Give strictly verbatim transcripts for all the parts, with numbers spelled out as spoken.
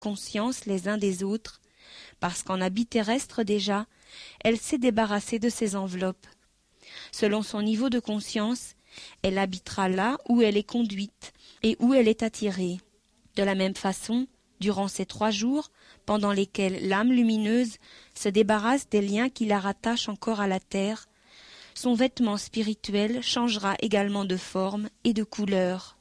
conscience les uns des autres, parce qu'en habit terrestre déjà, elle s'est débarrassée de ses enveloppes. Selon son niveau de conscience, elle habitera là où elle est conduite et où elle est attirée. De la même façon, durant ces trois jours, pendant lesquels l'âme lumineuse se débarrasse des liens qui la rattachent encore à la terre, son vêtement spirituel changera également de forme et de couleur.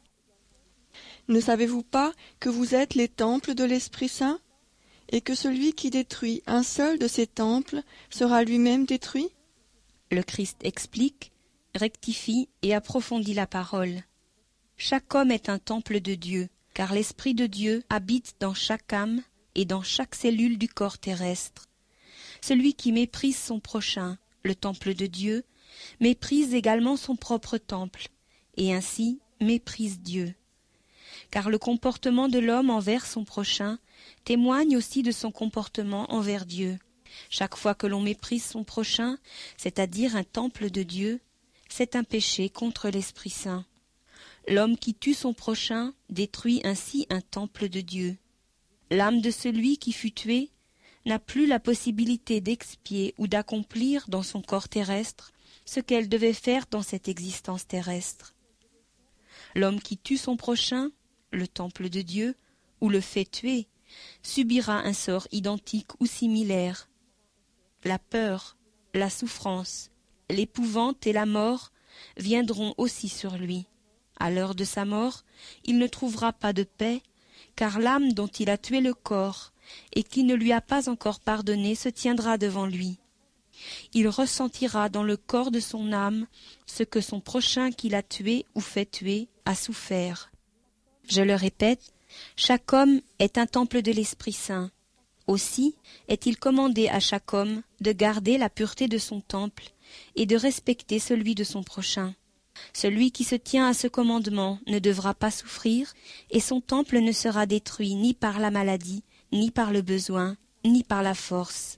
Ne savez-vous pas que vous êtes les temples de l'Esprit Saint, et que celui qui détruit un seul de ces temples sera lui-même détruit? Le Christ explique, rectifie et approfondit la parole. Chaque homme est un temple de Dieu, car l'Esprit de Dieu habite dans chaque âme et dans chaque cellule du corps terrestre. Celui qui méprise son prochain, le temple de Dieu, méprise également son propre temple, et ainsi méprise Dieu. Car le comportement de l'homme envers son prochain témoigne aussi de son comportement envers Dieu. Chaque fois que l'on méprise son prochain, c'est-à-dire un temple de Dieu, c'est un péché contre l'Esprit Saint. L'homme qui tue son prochain détruit ainsi un temple de Dieu. L'âme de celui qui fut tué n'a plus la possibilité d'expier ou d'accomplir dans son corps terrestre ce qu'elle devait faire dans cette existence terrestre. L'homme qui tue son prochain, le temple de Dieu, ou le fait tuer, subira un sort identique ou similaire. La peur, la souffrance, l'épouvante et la mort viendront aussi sur lui. À l'heure de sa mort, il ne trouvera pas de paix, car l'âme dont il a tué le corps et qui ne lui a pas encore pardonné se tiendra devant lui. Il ressentira dans le corps de son âme ce que son prochain qu'il a tué ou fait tuer a souffert. Je le répète, chaque homme est un temple de l'Esprit Saint. Aussi est-il commandé à chaque homme de garder la pureté de son temple et de respecter celui de son prochain. Celui qui se tient à ce commandement ne devra pas souffrir, et son temple ne sera détruit ni par la maladie, ni par le besoin, ni par la force.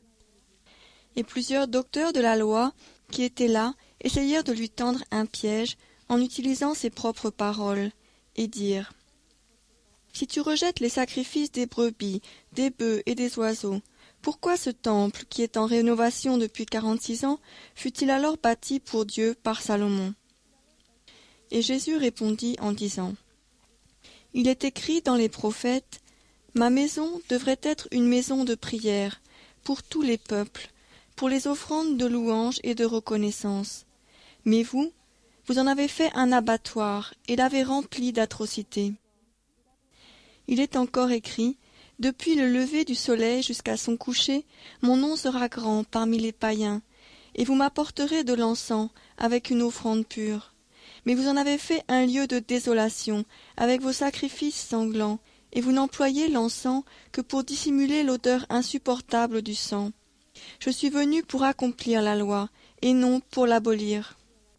Et plusieurs docteurs de la loi qui étaient là essayèrent de lui tendre un piège en utilisant ses propres paroles, et dirent: Si tu rejettes les sacrifices des brebis, des bœufs et des oiseaux, pourquoi ce temple, qui est en rénovation depuis quarante-six ans, fut-il alors bâti pour Dieu par Salomon? Et Jésus répondit en disant: Il est écrit dans les prophètes: Ma maison devrait être une maison de prière pour tous les peuples, pour les offrandes de louange et de reconnaissance. Mais vous, vous en avez fait un abattoir et l'avez rempli d'atrocités. Il est encore écrit: Depuis le lever du soleil jusqu'à son coucher, mon nom sera grand parmi les païens, et vous m'apporterez de l'encens avec une offrande pure. Mais vous en avez fait un lieu de désolation avec vos sacrifices sanglants, et vous n'employez l'encens que pour dissimuler l'odeur insupportable du sang. Je suis venu pour accomplir la loi, et non pour l'abolir.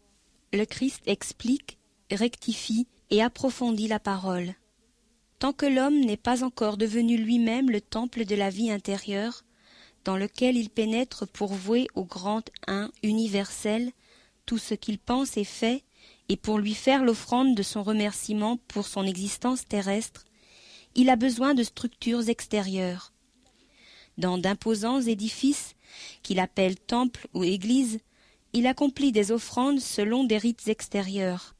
Le Christ explique, rectifie et approfondit la parole. Tant que l'homme n'est pas encore devenu lui-même le temple de la vie intérieure, dans lequel il pénètre pour vouer au grand Un universel tout ce qu'il pense et fait, et pour lui faire l'offrande de son remerciement pour son existence terrestre, il a besoin de structures extérieures. Dans d'imposants édifices, qu'il appelle temples ou églises, il accomplit des offrandes selon des rites extérieurs.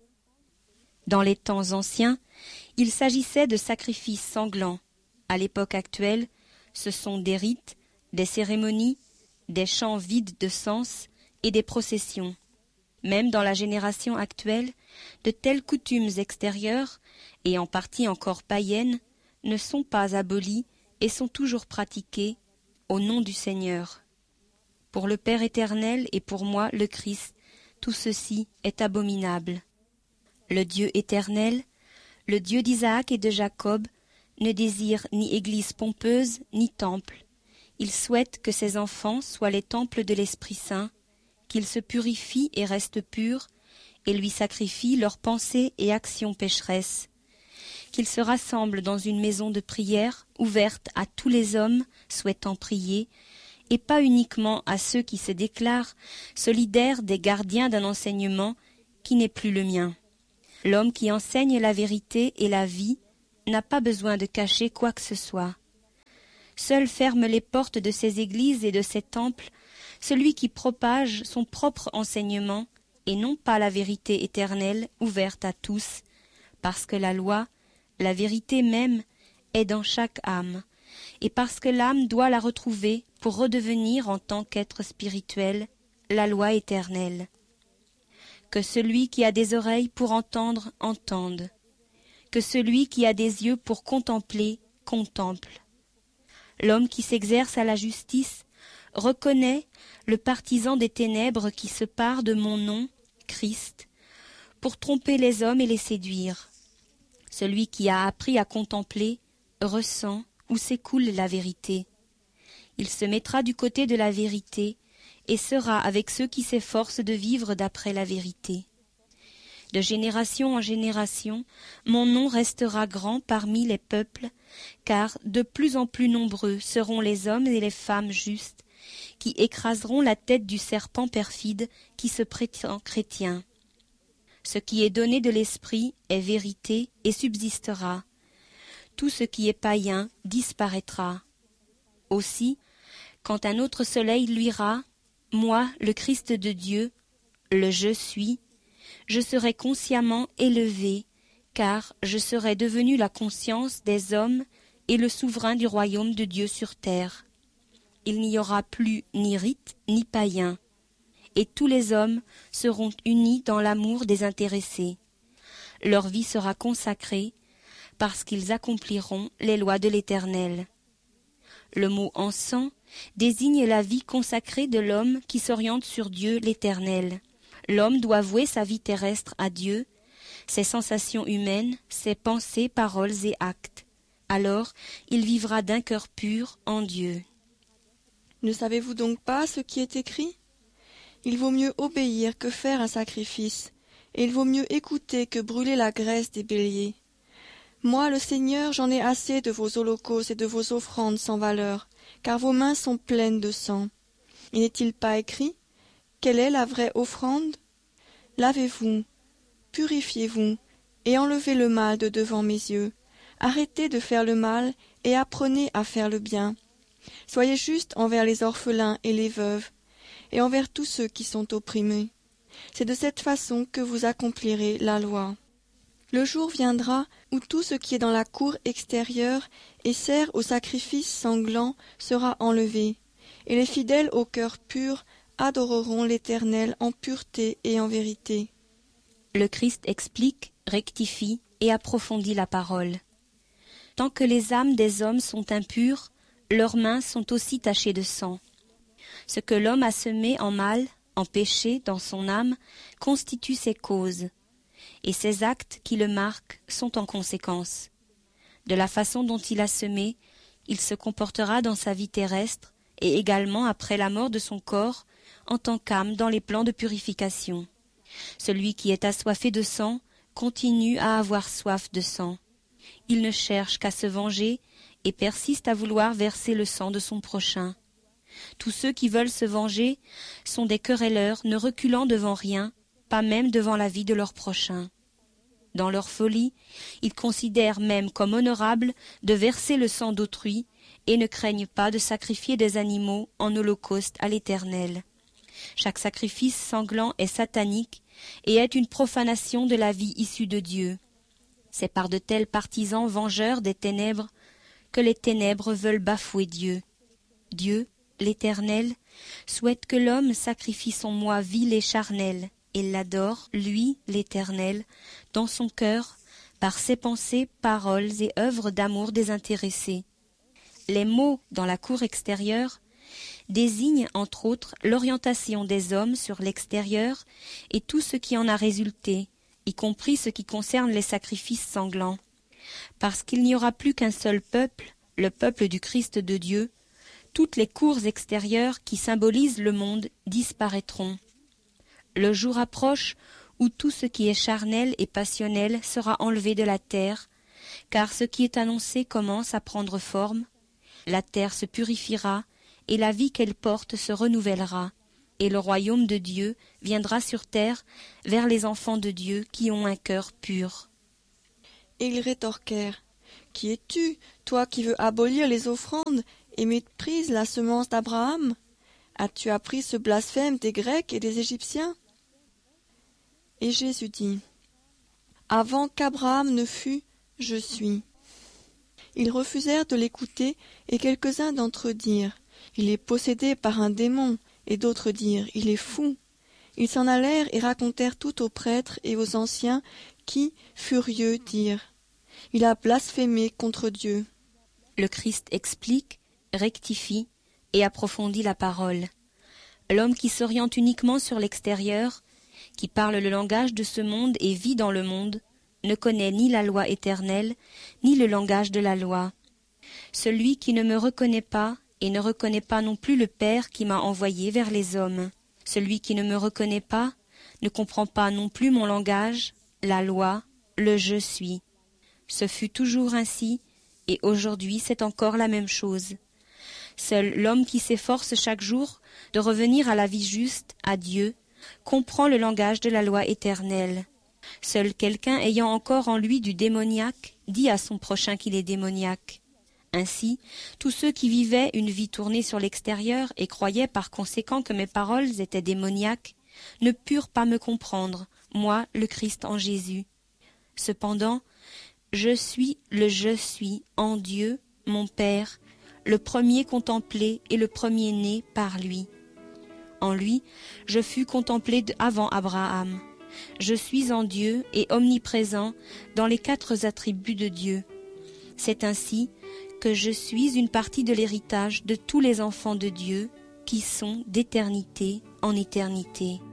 Dans les temps anciens, il s'agissait de sacrifices sanglants. À l'époque actuelle, ce sont des rites, des cérémonies, des chants vides de sens et des processions. Même dans la génération actuelle, de telles coutumes extérieures, et en partie encore païennes, ne sont pas abolies et sont toujours pratiquées au nom du Seigneur. Pour le Père éternel et pour moi, le Christ, tout ceci est abominable. Le Dieu éternel, le Dieu d'Isaac et de Jacob, ne désire ni église pompeuse ni temple. Il souhaite que ses enfants soient les temples de l'Esprit Saint, qu'ils se purifient et restent purs, et lui sacrifient leurs pensées et actions pécheresses, qu'ils se rassemblent dans une maison de prière ouverte à tous les hommes souhaitant prier, et pas uniquement à ceux qui se déclarent solidaires des gardiens d'un enseignement qui n'est plus le mien. L'homme qui enseigne la vérité et la vie n'a pas besoin de cacher quoi que ce soit. Seul ferme les portes de ces églises et de ces temples celui qui propage son propre enseignement et non pas la vérité éternelle ouverte à tous, parce que la loi, la vérité même, est dans chaque âme, et parce que l'âme doit la retrouver pour redevenir en tant qu'être spirituel la loi éternelle. Que celui qui a des oreilles pour entendre, entende. Que celui qui a des yeux pour contempler, contemple. L'homme qui s'exerce à la justice reconnaît le partisan des ténèbres qui se pare de mon nom, Christ, pour tromper les hommes et les séduire. Celui qui a appris à contempler ressent où s'écoule la vérité. Il se mettra du côté de la vérité et sera avec ceux qui s'efforcent de vivre d'après la vérité. De génération en génération, mon nom restera grand parmi les peuples, car de plus en plus nombreux seront les hommes et les femmes justes, qui écraseront la tête du serpent perfide qui se prétend chrétien. Ce qui est donné de l'esprit est vérité et subsistera. Tout ce qui est païen disparaîtra. Aussi, quand un autre soleil luira, moi, le Christ de Dieu, le Je suis, je serai consciemment élevé, car je serai devenu la conscience des hommes et le souverain du royaume de Dieu sur terre. Il n'y aura plus ni rite ni païen, et tous les hommes seront unis dans l'amour désintéressé. Leur vie sera consacrée, parce qu'ils accompliront les lois de l'Éternel. Le mot « encens » désigne la vie consacrée de l'homme qui s'oriente sur Dieu l'Éternel. L'homme doit vouer sa vie terrestre à Dieu, ses sensations humaines, ses pensées, paroles et actes. Alors, il vivra d'un cœur pur en Dieu. Ne savez-vous donc pas ce qui est écrit ? Il vaut mieux obéir que faire un sacrifice, et il vaut mieux écouter que brûler la graisse des béliers. Moi, le Seigneur, j'en ai assez de vos holocaustes et de vos offrandes sans valeur, car vos mains sont pleines de sang. Et n'est-il pas écrit ? Quelle est la vraie offrande ? Lavez-vous, purifiez-vous, et enlevez le mal de devant mes yeux. Arrêtez de faire le mal, et apprenez à faire le bien. Soyez justes envers les orphelins et les veuves, et envers tous ceux qui sont opprimés. C'est de cette façon que vous accomplirez la loi. Le jour viendra où tout ce qui est dans la cour extérieure et sert au sacrifice sanglant sera enlevé, et les fidèles au cœur pur adoreront l'Éternel en pureté et en vérité. Le Christ explique, rectifie et approfondit la parole. Tant que les âmes des hommes sont impures, leurs mains sont aussi tachées de sang. Ce que l'homme a semé en mal, en péché dans son âme, constitue ses causes, et ses actes qui le marquent sont en conséquence. De la façon dont il a semé, il se comportera dans sa vie terrestre et également après la mort de son corps, en tant qu'âme dans les plans de purification. Celui qui est assoiffé de sang continue à avoir soif de sang. Il ne cherche qu'à se venger et persiste à vouloir verser le sang de son prochain. Tous ceux qui veulent se venger sont des querelleurs ne reculant devant rien, pas même devant la vie de leur prochain. Dans leur folie, ils considèrent même comme honorable de verser le sang d'autrui et ne craignent pas de sacrifier des animaux en holocauste à l'Éternel. Chaque sacrifice sanglant est satanique et est une profanation de la vie issue de Dieu. C'est par de tels partisans vengeurs des ténèbres que les ténèbres veulent bafouer Dieu. Dieu, l'Éternel, souhaite que l'homme sacrifie son moi vil et charnel, et l'adore, lui, l'Éternel, dans son cœur, par ses pensées, paroles et œuvres d'amour désintéressées. Les mots dans la cour extérieure désignent entre autres l'orientation des hommes sur l'extérieur et tout ce qui en a résulté, y compris ce qui concerne les sacrifices sanglants. Parce qu'il n'y aura plus qu'un seul peuple, le peuple du Christ de Dieu, toutes les cours extérieures qui symbolisent le monde disparaîtront. Le jour approche où tout ce qui est charnel et passionnel sera enlevé de la terre, car ce qui est annoncé commence à prendre forme. La terre se purifiera, et la vie qu'elle porte se renouvellera, et le royaume de Dieu viendra sur terre vers les enfants de Dieu qui ont un cœur pur. Et ils rétorquèrent : Qui es-tu, toi qui veux abolir les offrandes et méprises la semence d'Abraham? As-tu appris ce blasphème des Grecs et des Égyptiens? Et Jésus dit, avant qu'Abraham ne fût, je suis. Ils refusèrent de l'écouter, et quelques-uns d'entre eux dirent, il est possédé par un démon, et d'autres dirent, il est fou. Ils s'en allèrent et racontèrent tout aux prêtres et aux anciens, qui, furieux, dirent, il a blasphémé contre Dieu. Le Christ explique, rectifie et approfondit la parole. L'homme qui s'oriente uniquement sur l'extérieur, qui parle le langage de ce monde et vit dans le monde, ne connaît ni la loi éternelle, ni le langage de la loi. Celui qui ne me reconnaît pas, et ne reconnaît pas non plus le Père qui m'a envoyé vers les hommes. Celui qui ne me reconnaît pas, ne comprend pas non plus mon langage, la loi, le je suis. Ce fut toujours ainsi, et aujourd'hui c'est encore la même chose. Seul l'homme qui s'efforce chaque jour de revenir à la vie juste, à Dieu, comprend le langage de la loi éternelle. Seul quelqu'un ayant encore en lui du démoniaque dit à son prochain qu'il est démoniaque. Ainsi, tous ceux qui vivaient une vie tournée sur l'extérieur et croyaient par conséquent que mes paroles étaient démoniaques, ne purent pas me comprendre, moi, le Christ en Jésus. Cependant, je suis le je suis en Dieu, mon Père, le premier contemplé et le premier-né par lui. En lui, je fus contemplé avant Abraham. Je suis en Dieu et omniprésent dans les quatre attributs de Dieu. C'est ainsi que je suis une partie de l'héritage de tous les enfants de Dieu qui sont d'éternité en éternité.